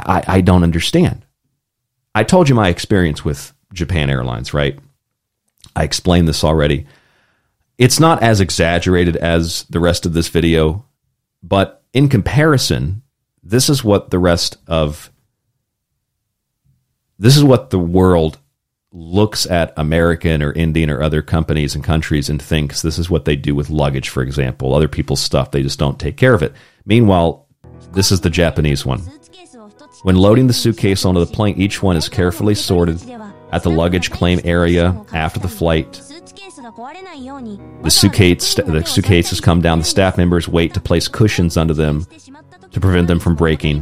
I don't understand. I told you my experience with Japan Airlines, right? I explained this already. It's not as exaggerated as the rest of this video, but in comparison, this is what the world looks at American or Indian or other companies and countries and thinks this is what they do with luggage, for example. Other people's stuff, they just don't take care of it. Meanwhile, this is the Japanese one. When loading the suitcase onto the plane, each one is carefully sorted at the luggage claim area after the flight. The suitcases come down. The staff members wait to place cushions under them to prevent them from breaking.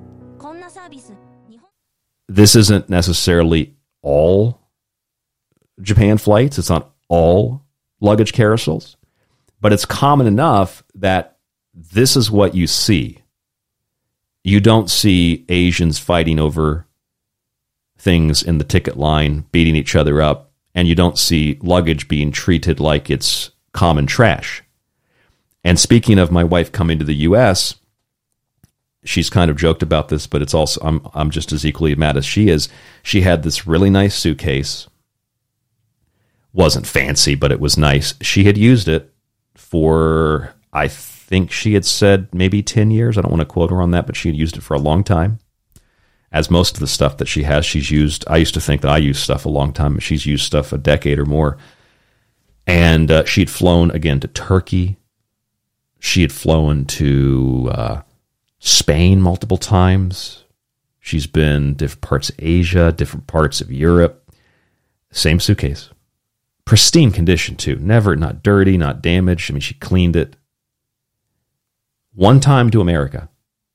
This isn't necessarily all Japan flights. It's not all luggage carousels. But it's common enough that this is what you see. You don't see Asians fighting over things in the ticket line, beating each other up, and you don't see luggage being treated like it's common trash. And speaking of my wife coming to the U.S., she's kind of joked about this, but it's also I'm just as equally mad as she is. She had this really nice suitcase. Wasn't fancy, but it was nice. She had used it for, I think she had said maybe 10 years. I don't want to quote her on that, but she had used it for a long time. As most of the stuff that she has, she's used. I used to think that I used stuff a long time, but she's used stuff a decade or more. And she'd flown, again, to Turkey. She had flown to Spain multiple times. She's been different parts of Asia, different parts of Europe. Same suitcase. Pristine condition, too. Never, not dirty, not damaged. I mean, she cleaned it. One time to America.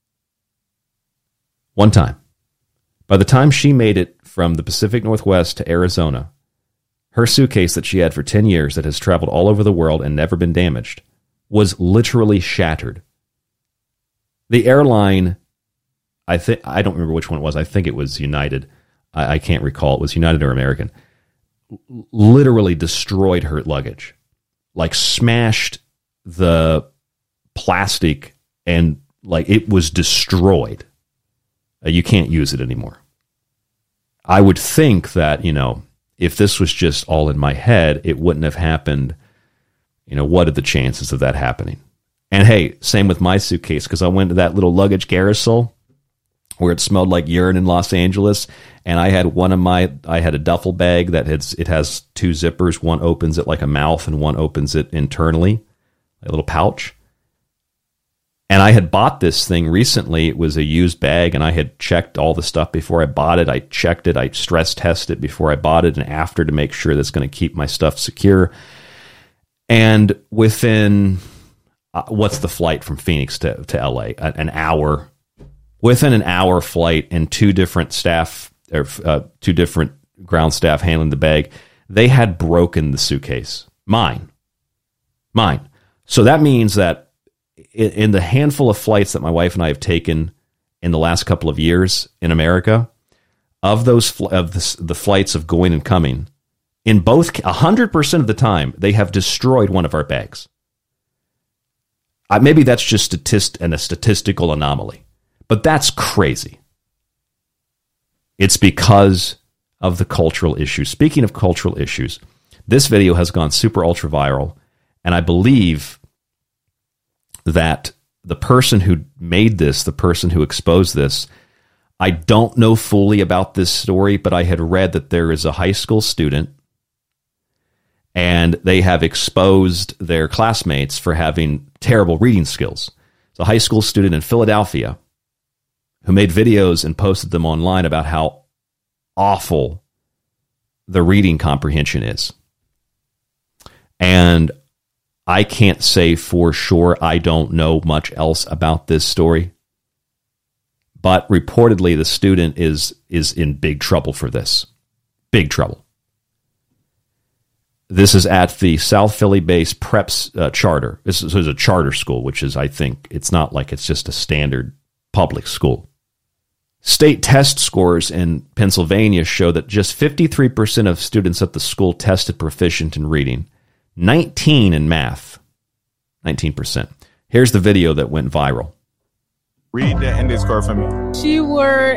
One time. By the time she made it from the Pacific Northwest to Arizona, her suitcase that she had for 10 years that has traveled all over the world and never been damaged was literally shattered. The airline, I don't remember which one it was. I think it was United. I can't recall. It was United or American. Literally destroyed her luggage. Like smashed the plastic and like it was destroyed. You can't use it anymore. I would think that, if this was just all in my head, it wouldn't have happened. What are the chances of that happening? And hey, same with my suitcase, because I went to that little luggage carousel where it smelled like urine in Los Angeles, and I had I had a duffel bag that has two zippers. One opens it like a mouth, and one opens it internally, a little pouch. And I had bought this thing recently. It was a used bag, and I had checked all the stuff before I bought it. I checked it. I stress tested it before I bought it and after to make sure that's going to keep my stuff secure. And within, what's the flight from Phoenix to LA? An hour. Within an hour flight and two different ground staff handling the bag, they had broken the suitcase. Mine. So that means that in the handful of flights that my wife and I have taken in the last couple of years in America, of those the flights of going and coming, in both 100% of the time, they have destroyed one of our bags. Maybe that's just a statistical anomaly, but that's crazy. It's because of the cultural issues. Speaking of cultural issues, this video has gone super ultra viral, and I believe that the person who made this, the person who exposed this, I don't know fully about this story, but I had read that there is a high school student and they have exposed their classmates for having terrible reading skills. It's a high school student in Philadelphia who made videos and posted them online about how awful the reading comprehension is. And I can't say for sure. I don't know much else about this story. But reportedly, the student is in big trouble for this. Big trouble. This is at the South Philly-based Preps charter. This is a charter school, which is, I think, it's not like it's just a standard public school. State test scores in Pennsylvania show that just 53% of students at the school tested proficient in reading. 19 in math. 19%. Here's the video that went viral. Read the ending score for me. She were